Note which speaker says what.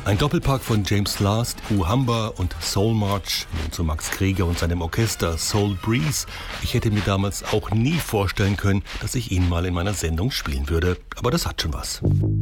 Speaker 1: Ein Doppelpack von James Last, Uhamba und Soul March, nun zu Max Krieger und seinem Orchester Soul Breeze. Ich hätte mir damals auch nie vorstellen können, dass ich ihn mal in meiner Sendung spielen würde, aber das hat schon was.